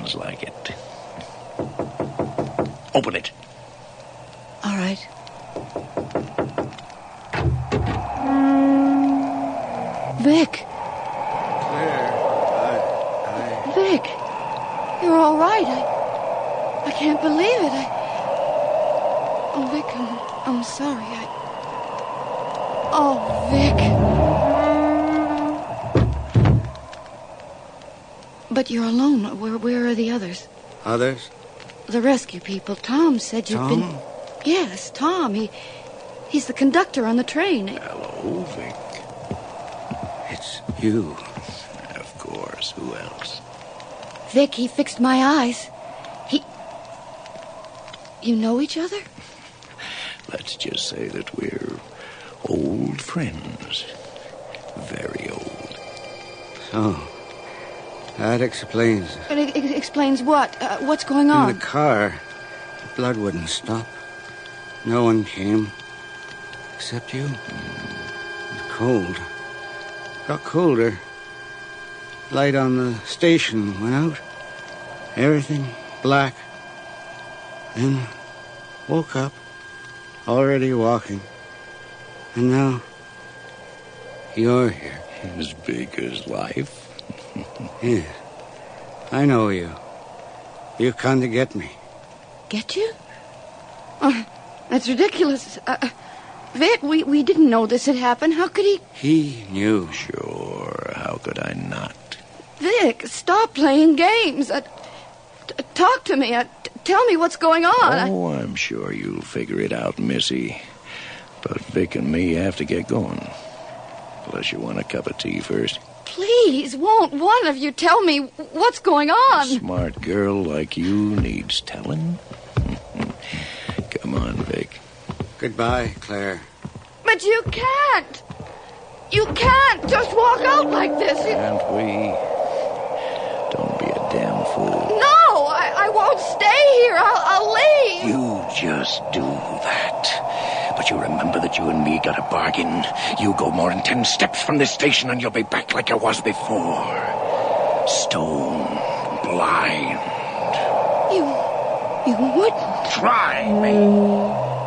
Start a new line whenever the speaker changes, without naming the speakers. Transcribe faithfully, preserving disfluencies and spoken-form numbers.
Sounds like it. Open it.
All right. Vic.
Claire, I... I...
Vic. You're all right. I... I can't believe it. I... Oh, Vic, I'm, I'm sorry. I... Oh, Vic. But you're alone. Where, where are the others?
Others?
The rescue people. Tom said you'd
Tom?
been... Yes, Tom. He... He's the conductor on the train.
Hello, Vic.
It's you.
Of course. Who else?
Vic, he fixed my eyes. He... You know each other?
Let's just say that we're old friends. Very old.
So, that explains.
It, it explains what? Uh, what's going
In
on?
the car, the blood wouldn't stop. No one came. Except you. It was cold. Got colder. Light on the station went out. Everything black. Then woke up, already walking. And now, you're here.
As big as life.
Yes, I know you. You come to get me.
Get you? Oh, that's ridiculous. Uh, Vic, we, we didn't know this had happened. How could he...
He knew.
Sure, how could I not?
Vic, stop playing games. Uh, t- talk to me. Uh, t- tell me what's going on.
Oh, I'm sure you'll figure it out, Missy. But Vic and me have to get going. Unless you want a cup of tea first.
Please, won't one of you tell me what's going on?
A smart girl like you needs telling. Come on, Vic.
Goodbye, Claire.
But you can't. You can't just walk out like this. You...
Can't we? Don't be a damn fool.
No, I, I won't stay here. I'll, I'll leave.
You just do that. But you remember that you and me got a bargain. You go more than ten steps from this station and you'll be back like you was before. Stone blind.
You... you wouldn't.
Try me.